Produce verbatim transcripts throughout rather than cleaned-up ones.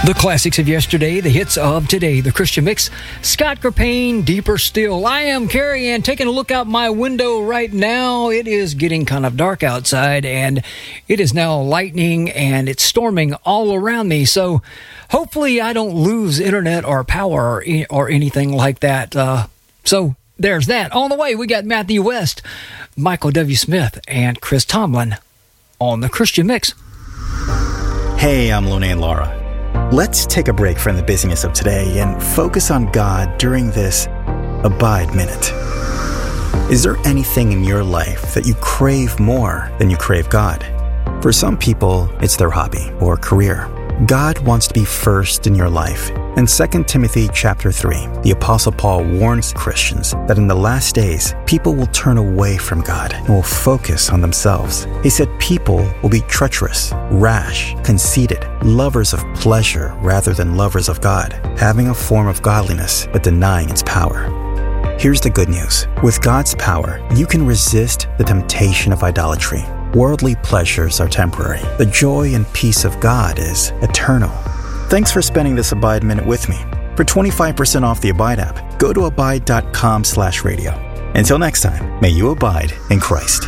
The classics of yesterday, the hits of today, the Christian Mix. Scott Grapane, Deeper Still. I am Carrie Ann, taking a look out my window right now. It is getting kind of dark outside, and it is now lightning, and it's storming all around me. So hopefully I don't lose internet or power or, or anything like that. Uh, so there's that. On the way, we got Matthew West, Michael W. Smith, and Chris Tomlin on the Christian Mix. Hey, I'm Lone and Laura. Let's take a break from the busyness of today and focus on God during this Abide Minute. Is there anything in your life that you crave more than you crave God? For some people, it's their hobby or career. God wants to be first in your life. In Second Timothy chapter three, the Apostle Paul warns Christians that in the last days, people will turn away from God and will focus on themselves. He said people will be treacherous, rash, conceited, lovers of pleasure rather than lovers of God, having a form of godliness but denying its power. Here's the good news. With God's power, you can resist the temptation of idolatry. Worldly pleasures are temporary. The joy and peace of God is eternal. Thanks for spending this Abide Minute with me. For twenty-five percent off the Abide app, go to abide.com slash radio. Until next time, may you abide in Christ.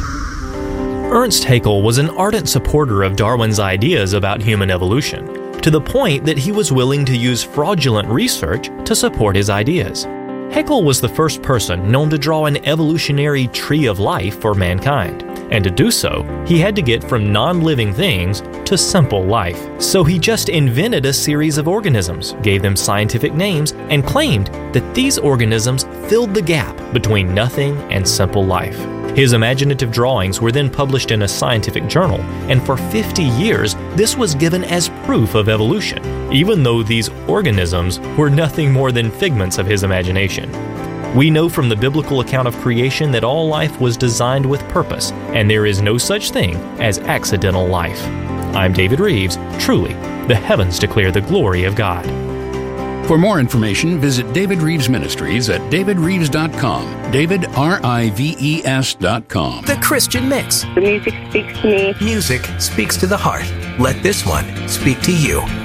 Ernst Haeckel was an ardent supporter of Darwin's ideas about human evolution, to the point that he was willing to use fraudulent research to support his ideas. Haeckel was the first person known to draw an evolutionary tree of life for mankind, and to do so, he had to get from non-living things to simple life. So he just invented a series of organisms, gave them scientific names, and claimed that these organisms filled the gap between nothing and simple life. His imaginative drawings were then published in a scientific journal, and for fifty years, this was given as proof of evolution, even though these organisms were nothing more than figments of his imagination. We know from the biblical account of creation that all life was designed with purpose, and there is no such thing as accidental life. I'm David Reeves. Truly, the heavens declare the glory of God. For more information, visit David Reeves Ministries at david reeves dot com. David, R I V E S dot com. The Christian Mix. The music speaks to me. Music speaks to the heart. Let this one speak to you.